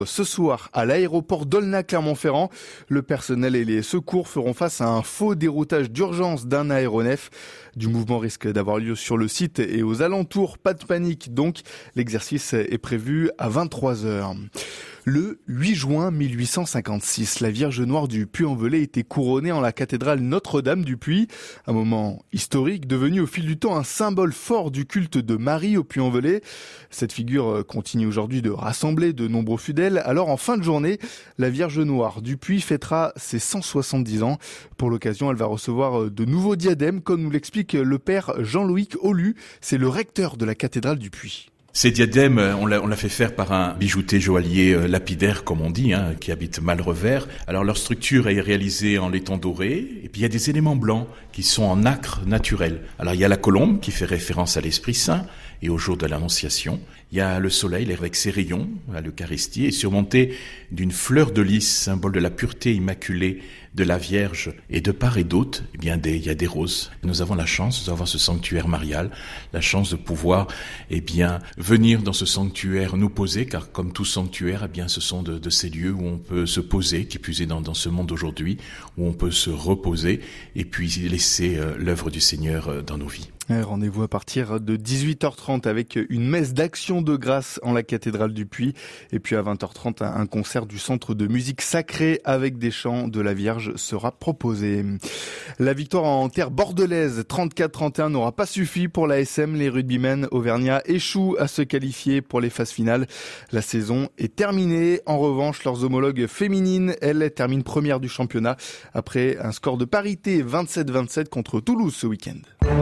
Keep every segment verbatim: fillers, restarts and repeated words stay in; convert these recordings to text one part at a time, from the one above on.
Ce soir, à l'aéroport d'Aulnat-Clermont-Ferrand, le personnel et les secours feront face à un faux déroutage d'urgence d'un aéronef. Du mouvement risque d'avoir lieu sur le site et aux alentours. Pas de panique donc. L'exercice est prévu à vingt-trois heures. Le huit juin mille huit cent cinquante-six, la Vierge Noire du Puy-en-Velay était couronnée en la cathédrale Notre-Dame du Puy. Un moment historique devenu au fil du temps un symbole fort du culte de Marie au Puy-en-Velay. Cette figure continue aujourd'hui de rassembler de nombreux fidèles. Alors en fin de journée, la Vierge Noire du Puy fêtera ses cent soixante-dix ans. Pour l'occasion, elle va recevoir de nouveaux diadèmes, comme nous l'explique le père Jean-Loïc Aulu. C'est le recteur de la cathédrale du Puy. Ces diadèmes, on l'a, on l'a fait faire par un bijoutier joaillier euh, lapidaire, comme on dit, hein, qui habite Malrevers. Alors leur structure est réalisée en laiton doré, et puis il y a des éléments blancs qui sont en nacre naturel. Alors il y a la colombe qui fait référence à l'Esprit Saint et au jour de l'Annonciation. Il y a le soleil avec ses rayons à l'Eucharistie et surmonté d'une fleur de lys, symbole de la pureté immaculée de la Vierge. Et de part et d'autre, eh bien, des, il y a des roses. Nous avons la chance d'avoir ce sanctuaire marial, la chance de pouvoir, eh bien, venir dans ce sanctuaire nous poser, car comme tout sanctuaire, eh bien, ce sont de, de ces lieux où on peut se poser, qui plus est dans, dans ce monde d'aujourd'hui, où on peut se reposer et puis laisser euh, l'œuvre du Seigneur euh, dans nos vies. Rendez-vous à partir de dix-huit heures trente avec une messe d'action de grâce en la cathédrale du Puy. Et puis à vingt heures trente, un concert du centre de musique sacrée avec des chants de la Vierge sera proposé. La victoire en terre bordelaise trente-quatre trente et un n'aura pas suffi pour l'A S M. Les rugbymen auvergnats échouent à se qualifier pour les phases finales. La saison est terminée. En revanche, leurs homologues féminines, elles, terminent première du championnat après un score de parité vingt-sept vingt-sept contre Toulouse ce week-end.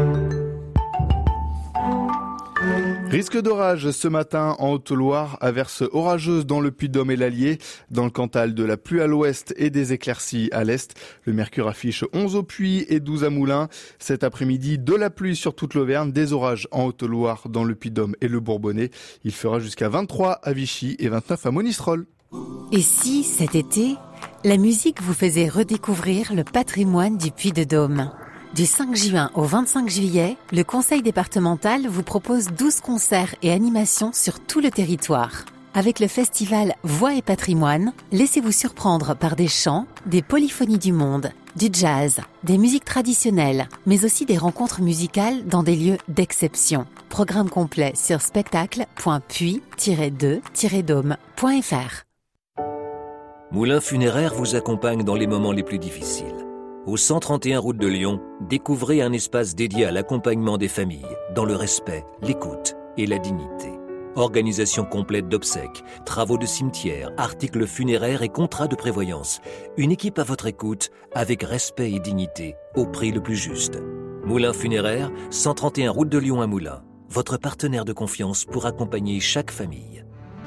Risque d'orage ce matin en Haute-Loire, averse orageuse dans le Puy-de-Dôme et l'Allier. Dans le Cantal, de la pluie à l'ouest et des éclaircies à l'est. Le mercure affiche onze au Puy et douze à Moulins. Cet après-midi, de la pluie sur toute l'Auvergne, des orages en Haute-Loire, dans le Puy-de-Dôme et le Bourbonnais. Il fera jusqu'à vingt-trois à Vichy et vingt-neuf à Monistrol. Et si, cet été, la musique vous faisait redécouvrir le patrimoine du Puy-de-Dôme ? Du cinq juin au vingt-cinq juillet, le Conseil départemental vous propose douze concerts et animations sur tout le territoire. Avec le festival Voix et Patrimoine, laissez-vous surprendre par des chants, des polyphonies du monde, du jazz, des musiques traditionnelles, mais aussi des rencontres musicales dans des lieux d'exception. Programme complet sur spectacle point puy tiret deux tiret dôme point f r. Moulin Funéraire vous accompagne dans les moments les plus difficiles. Au cent trente et un route de Lyon, découvrez un espace dédié à l'accompagnement des familles, dans le respect, l'écoute et la dignité. Organisation complète d'obsèques, travaux de cimetière, articles funéraires et contrats de prévoyance. Une équipe à votre écoute, avec respect et dignité, au prix le plus juste. Moulin Funéraire, cent trente et un route de Lyon à Moulins. Votre partenaire de confiance pour accompagner chaque famille.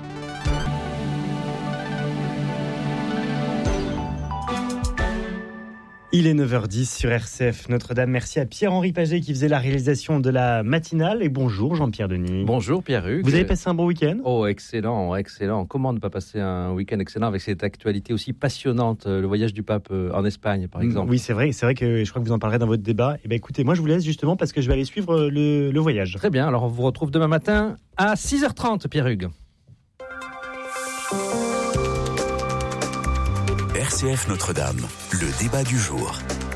Il est neuf heures dix sur R C F Notre-Dame. Merci à Pierre-Henri Paget qui faisait la réalisation de la matinale. Et bonjour Jean-Pierre Denis. Bonjour Pierre-Hugues. Vous avez passé un bon week-end ? Oh, excellent, excellent. Comment ne pas passer un week-end excellent avec cette actualité aussi passionnante, le voyage du pape en Espagne par exemple. Oui, c'est vrai, c'est vrai que je crois que vous en parlerez dans votre débat. Et ben écoutez, moi je vous laisse justement parce que je vais aller suivre le, le voyage. Très bien, alors on vous retrouve demain matin à six heures trente Pierre-Hugues. R C F Notre-Dame, le débat du jour.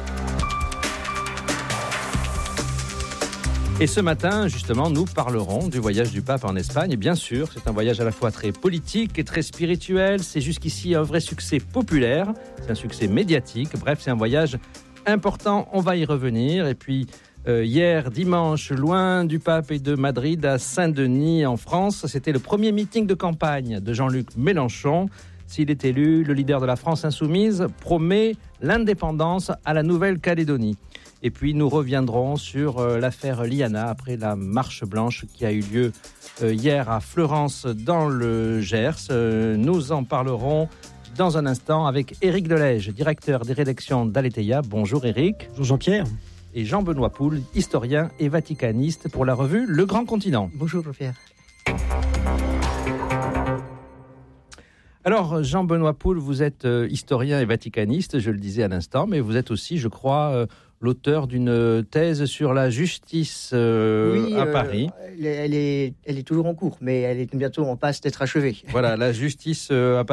Et ce matin, justement, nous parlerons du voyage du pape en Espagne. Et bien sûr, c'est un voyage à la fois très politique et très spirituel. C'est jusqu'ici un vrai succès populaire, c'est un succès médiatique. Bref, c'est un voyage important, on va y revenir. Et puis, euh, hier, dimanche, loin du pape et de Madrid, à Saint-Denis, en France, c'était le premier meeting de campagne de Jean-Luc Mélenchon. S'il est élu, le leader de la France insoumise promet l'indépendance à la Nouvelle-Calédonie. Et puis nous reviendrons sur euh, l'affaire Liana après la marche blanche qui a eu lieu euh, hier à Fleurance dans le Gers. Euh, nous en parlerons dans un instant avec Éric Delège, directeur des rédactions d'Aletheia. Bonjour Éric. Bonjour Jean-Pierre. Et Jean-Benoît Poul, historien et vaticaniste pour la revue Le Grand Continent. Bonjour Jean-Pierre. Alors, Jean-Benoît Poul, vous êtes euh, historien et vaticaniste, je le disais à l'instant, mais vous êtes aussi, je crois, euh, l'auteur d'une thèse sur la justice euh, oui, à euh, Paris. Elle est, elle, est, elle est toujours en cours, mais elle est bientôt en passe d'être achevée. Voilà, la justice euh, à Paris.